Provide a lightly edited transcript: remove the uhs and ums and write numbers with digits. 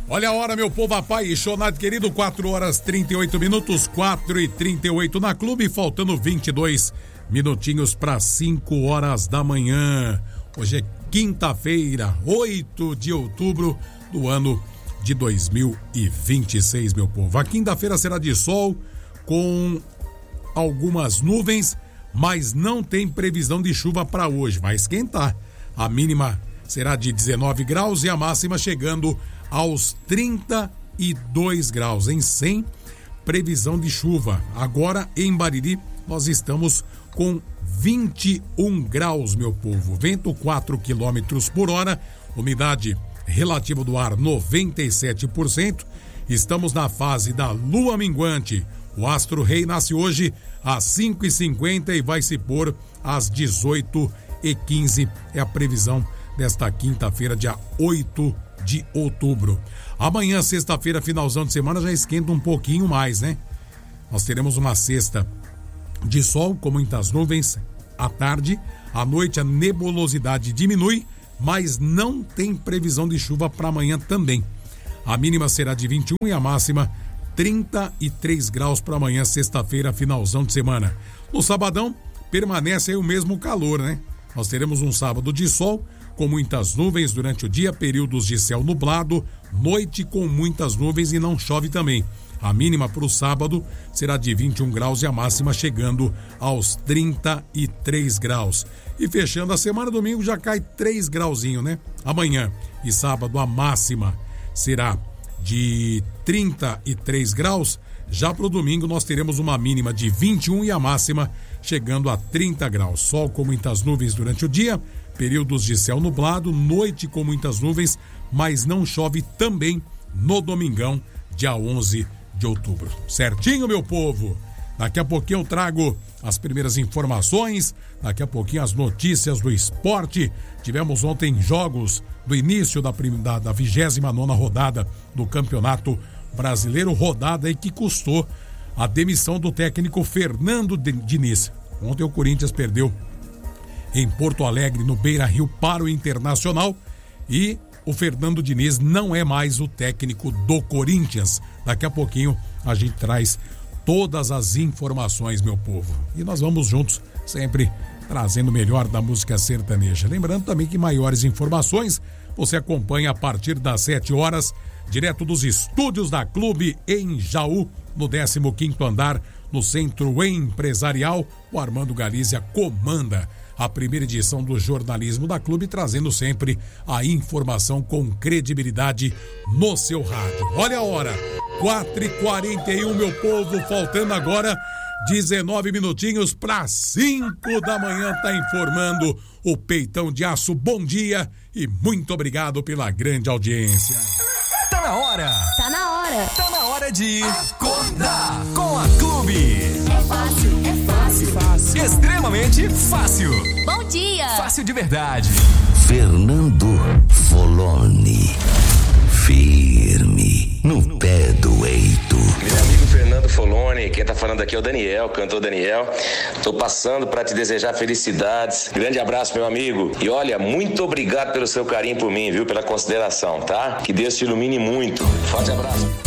Olha a hora, meu povo apaixonado querido, 4h38, 4h38 na Clube, faltando 22 minutinhos para 5 horas da manhã. Hoje é quinta-feira, 8 de outubro do ano de 2026, meu povo. A quinta-feira será de sol, com algumas nuvens, mas não tem previsão de chuva para hoje. Vai esquentar. A mínima será de 19 graus e a máxima chegando aos 32 graus, sem previsão de chuva. Agora em Bariri nós estamos com 21 graus, meu povo. Vento 4 quilômetros por hora, umidade relativa do ar 97%. Estamos na fase da lua minguante. O astro rei nasce hoje às 5h50 e vai se pôr às 18h15. É a previsão desta quinta-feira, dia 8 de outubro. Amanhã, sexta-feira, finalzão de semana, já esquenta um pouquinho mais, né? Nós teremos uma sexta de sol, com muitas nuvens à tarde. À noite, a nebulosidade diminui, mas não tem previsão de chuva para amanhã também. A mínima será de 21 e a máxima 33 graus para amanhã, sexta-feira, finalzão de semana. No sabadão, permanece aí o mesmo calor, né? Nós teremos um sábado de sol, com muitas nuvens durante o dia, períodos de céu nublado, noite com muitas nuvens e não chove também. A mínima para o sábado será de 21 graus e a máxima chegando aos 33 graus. E fechando a semana, domingo já cai 3 grauzinho, né? Amanhã e sábado a máxima será de 33 graus. Já para o domingo nós teremos uma mínima de 21 e a máxima chegando a 30 graus. Sol com muitas nuvens durante o dia, períodos de céu nublado, noite com muitas nuvens, mas não chove também no domingão, dia 11 de outubro. Certinho, meu povo? Daqui a pouquinho eu trago as primeiras informações, daqui a pouquinho as notícias do esporte. Tivemos ontem jogos do início da 29ª rodada do Campeonato Brasileiro, rodada aí que custou a demissão do técnico Fernando Diniz. Ontem o Corinthians perdeu em Porto Alegre, no Beira-Rio, para o Internacional, e o Fernando Diniz não é mais o técnico do Corinthians. Daqui a pouquinho a gente traz todas as informações, meu povo. E nós vamos juntos, sempre trazendo o melhor da música sertaneja. Lembrando também que maiores informações você acompanha a partir das 7 horas, direto dos estúdios da Clube em Jaú, no 15º andar, no Centro Empresarial. O Armando Galizia comanda a primeira edição do jornalismo da Clube, trazendo sempre a informação com credibilidade no seu rádio. Olha a hora, 4h41, meu povo, faltando agora 19 minutinhos para 5 da manhã, tá informando o Peitão de Aço. Bom dia e muito obrigado pela grande audiência. Tá na hora! Tá na hora! Tá na hora de acordar com a Clube. É fácil, é fácil. Fácil. Extremamente fácil. Bom dia! Fácil de verdade. Fernando Foloni. Firme no pé do eito. Meu amigo Fernando Foloni, quem tá falando aqui é o Daniel, cantor Daniel. Tô passando para te desejar felicidades. Grande abraço, meu amigo. E olha, muito obrigado pelo seu carinho por mim, viu? Pela consideração, tá? Que Deus te ilumine muito. Forte abraço.